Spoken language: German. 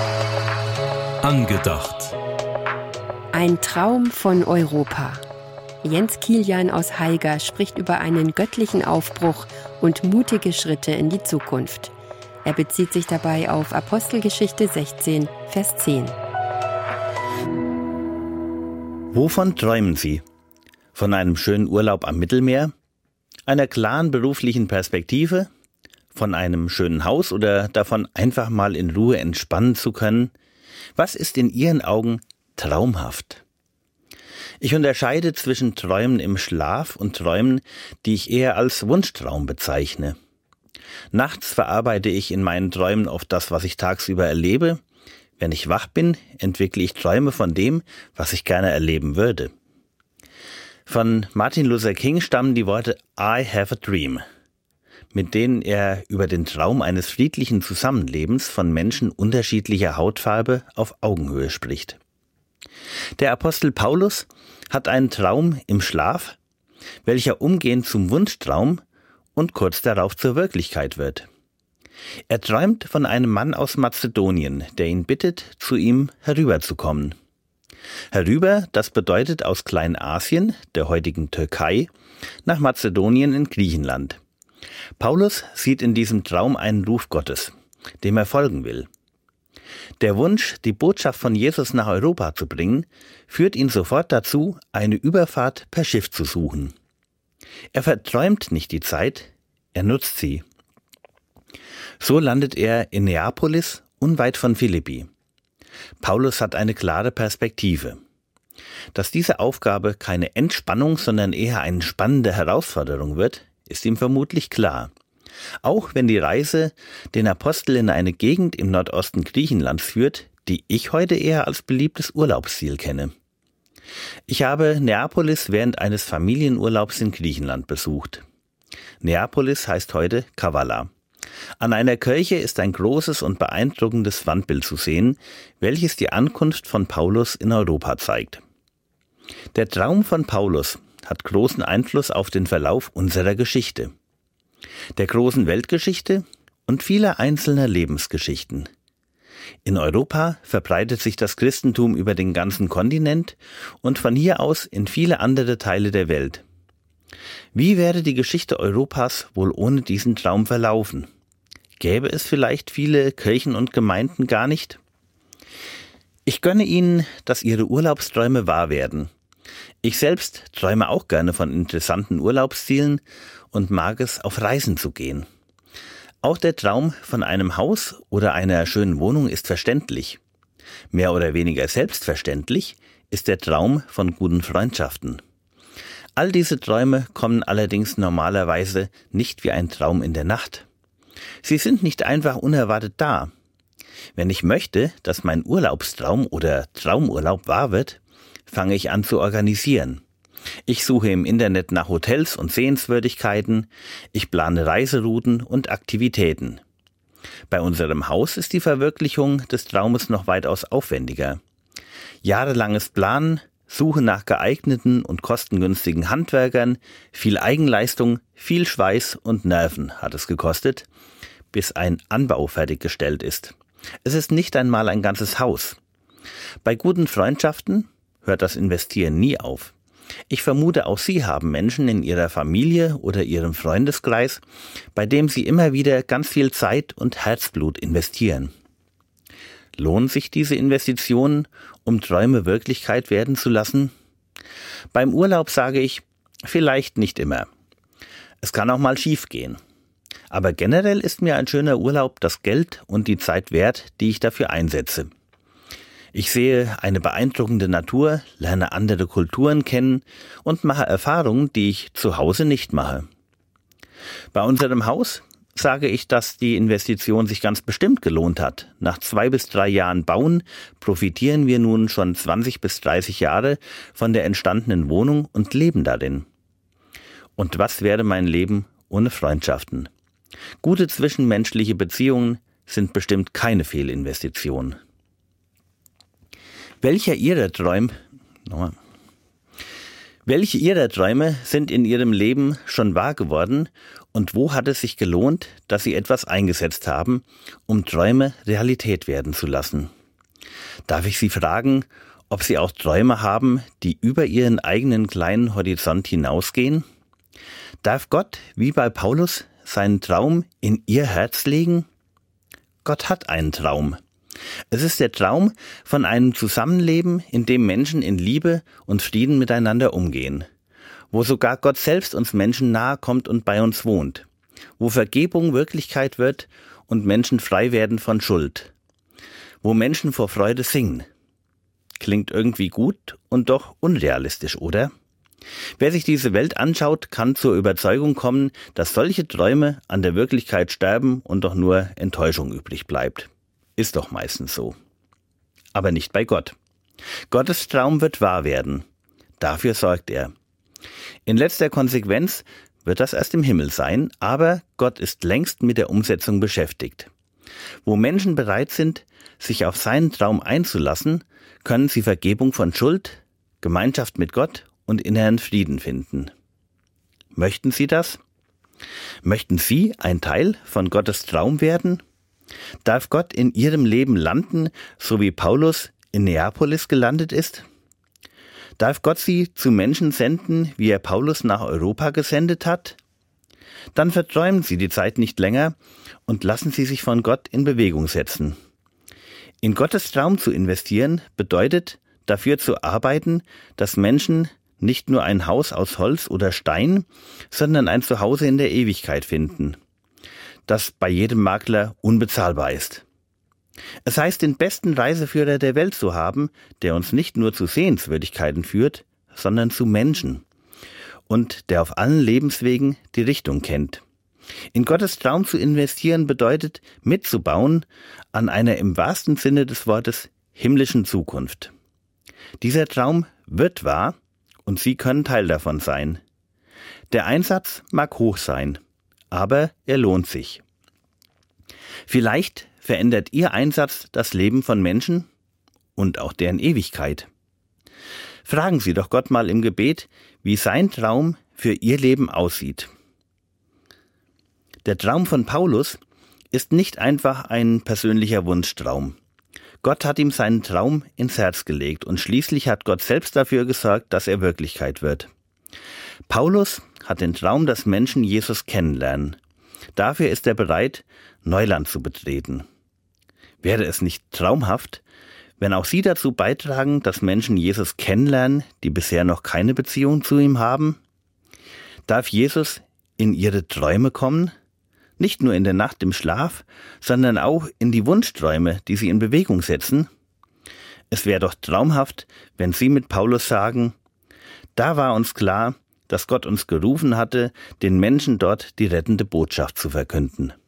Angedacht. Ein Traum von Europa. Jens Kilian aus Haiger spricht über einen göttlichen Aufbruch und mutige Schritte in die Zukunft. Er bezieht sich dabei auf Apostelgeschichte 16, Vers 10. Wovon träumen Sie? Von einem schönen Urlaub am Mittelmeer? Einer klaren beruflichen Perspektive? Von einem schönen Haus oder davon, einfach mal in Ruhe entspannen zu können? Was ist in Ihren Augen traumhaft? Ich unterscheide zwischen Träumen im Schlaf und Träumen, die ich eher als Wunschtraum bezeichne. Nachts verarbeite ich in meinen Träumen oft das, was ich tagsüber erlebe. Wenn ich wach bin, entwickle ich Träume von dem, was ich gerne erleben würde. Von Martin Luther King stammen die Worte I have a dream, mit denen er über den Traum eines friedlichen Zusammenlebens von Menschen unterschiedlicher Hautfarbe auf Augenhöhe spricht. Der Apostel Paulus hat einen Traum im Schlaf, welcher umgehend zum Wunschtraum und kurz darauf zur Wirklichkeit wird. Er träumt von einem Mann aus Mazedonien, der ihn bittet, zu ihm herüberzukommen. Herüber, das bedeutet aus Kleinasien, der heutigen Türkei, nach Mazedonien in Griechenland. Paulus sieht in diesem Traum einen Ruf Gottes, dem er folgen will. Der Wunsch, die Botschaft von Jesus nach Europa zu bringen, führt ihn sofort dazu, eine Überfahrt per Schiff zu suchen. Er verträumt nicht die Zeit, er nutzt sie. So landet er in Neapolis, unweit von Philippi. Paulus hat eine klare Perspektive. Dass diese Aufgabe keine Entspannung, sondern eher eine spannende Herausforderung wird, ist ihm vermutlich klar. Auch wenn die Reise den Apostel in eine Gegend im Nordosten Griechenlands führt, die ich heute eher als beliebtes Urlaubsziel kenne. Ich habe Neapolis während eines Familienurlaubs in Griechenland besucht. Neapolis heißt heute Kavala. An einer Kirche ist ein großes und beeindruckendes Wandbild zu sehen, welches die Ankunft von Paulus in Europa zeigt. Der Traum von Paulus hat großen Einfluss auf den Verlauf unserer Geschichte, der großen Weltgeschichte und vieler einzelner Lebensgeschichten. In Europa verbreitet sich das Christentum über den ganzen Kontinent und von hier aus in viele andere Teile der Welt. Wie wäre die Geschichte Europas wohl ohne diesen Traum verlaufen? Gäbe es vielleicht viele Kirchen und Gemeinden gar nicht? Ich gönne Ihnen, dass Ihre Urlaubsträume wahr werden. Ich selbst träume auch gerne von interessanten Urlaubszielen und mag es, auf Reisen zu gehen. Auch der Traum von einem Haus oder einer schönen Wohnung ist verständlich. Mehr oder weniger selbstverständlich ist der Traum von guten Freundschaften. All diese Träume kommen allerdings normalerweise nicht wie ein Traum in der Nacht. Sie sind nicht einfach unerwartet da. Wenn ich möchte, dass mein Urlaubstraum oder Traumurlaub wahr wird, fange ich an zu organisieren. Ich suche im Internet nach Hotels und Sehenswürdigkeiten, ich plane Reiserouten und Aktivitäten. Bei unserem Haus ist die Verwirklichung des Traumes noch weitaus aufwendiger. Jahrelanges Planen, Suche nach geeigneten und kostengünstigen Handwerkern, viel Eigenleistung, viel Schweiß und Nerven hat es gekostet, bis ein Anbau fertiggestellt ist. Es ist nicht einmal ein ganzes Haus. Bei guten Freundschaften hört das Investieren nie auf. Ich vermute, auch Sie haben Menschen in Ihrer Familie oder Ihrem Freundeskreis, bei dem Sie immer wieder ganz viel Zeit und Herzblut investieren. Lohnen sich diese Investitionen, um Träume Wirklichkeit werden zu lassen? Beim Urlaub sage ich, vielleicht nicht immer. Es kann auch mal schief gehen. Aber generell ist mir ein schöner Urlaub das Geld und die Zeit wert, die ich dafür einsetze. Ich sehe eine beeindruckende Natur, lerne andere Kulturen kennen und mache Erfahrungen, die ich zu Hause nicht mache. Bei unserem Haus sage ich, dass die Investition sich ganz bestimmt gelohnt hat. Nach 2 bis 3 Jahren Bauen profitieren wir nun schon 20 bis 30 Jahre von der entstandenen Wohnung und leben darin. Und was wäre mein Leben ohne Freundschaften? Gute zwischenmenschliche Beziehungen sind bestimmt keine Fehlinvestition. Welcher Welche Ihrer Träume sind in Ihrem Leben schon wahr geworden und wo hat es sich gelohnt, dass Sie etwas eingesetzt haben, um Träume Realität werden zu lassen? Darf ich Sie fragen, ob Sie auch Träume haben, die über Ihren eigenen kleinen Horizont hinausgehen? Darf Gott, wie bei Paulus, seinen Traum in Ihr Herz legen? Gott hat einen Traum. Es ist der Traum von einem Zusammenleben, in dem Menschen in Liebe und Frieden miteinander umgehen, wo sogar Gott selbst uns Menschen nahe kommt und bei uns wohnt, wo Vergebung Wirklichkeit wird und Menschen frei werden von Schuld, wo Menschen vor Freude singen. Klingt irgendwie gut und doch unrealistisch, oder? Wer sich diese Welt anschaut, kann zur Überzeugung kommen, dass solche Träume an der Wirklichkeit sterben und doch nur Enttäuschung übrig bleibt. Ist doch meistens so. Aber nicht bei Gott. Gottes Traum wird wahr werden. Dafür sorgt er. In letzter Konsequenz wird das erst im Himmel sein, aber Gott ist längst mit der Umsetzung beschäftigt. Wo Menschen bereit sind, sich auf seinen Traum einzulassen, können sie Vergebung von Schuld, Gemeinschaft mit Gott und inneren Frieden finden. Möchten Sie das? Möchten Sie ein Teil von Gottes Traum werden? Darf Gott in Ihrem Leben landen, so wie Paulus in Neapolis gelandet ist? Darf Gott Sie zu Menschen senden, wie er Paulus nach Europa gesendet hat? Dann verträumen Sie die Zeit nicht länger und lassen Sie sich von Gott in Bewegung setzen. In Gottes Traum zu investieren bedeutet, dafür zu arbeiten, dass Menschen nicht nur ein Haus aus Holz oder Stein, sondern ein Zuhause in der Ewigkeit finden, das bei jedem Makler unbezahlbar ist. Es heißt, den besten Reiseführer der Welt zu haben, der uns nicht nur zu Sehenswürdigkeiten führt, sondern zu Menschen und der auf allen Lebenswegen die Richtung kennt. In Gottes Traum zu investieren bedeutet, mitzubauen an einer im wahrsten Sinne des Wortes himmlischen Zukunft. Dieser Traum wird wahr und Sie können Teil davon sein. Der Einsatz mag hoch sein, aber er lohnt sich. Vielleicht verändert Ihr Einsatz das Leben von Menschen und auch deren Ewigkeit. Fragen Sie doch Gott mal im Gebet, wie sein Traum für Ihr Leben aussieht. Der Traum von Paulus ist nicht einfach ein persönlicher Wunschtraum. Gott hat ihm seinen Traum ins Herz gelegt und schließlich hat Gott selbst dafür gesorgt, dass er Wirklichkeit wird. Paulus hat den Traum, dass Menschen Jesus kennenlernen. Dafür ist er bereit, Neuland zu betreten. Wäre es nicht traumhaft, wenn auch Sie dazu beitragen, dass Menschen Jesus kennenlernen, die bisher noch keine Beziehung zu ihm haben? Darf Jesus in Ihre Träume kommen? Nicht nur in der Nacht im Schlaf, sondern auch in die Wunschträume, die Sie in Bewegung setzen? Es wäre doch traumhaft, wenn Sie mit Paulus sagen, da war uns klar, dass Gott uns gerufen hatte, den Menschen dort die rettende Botschaft zu verkünden.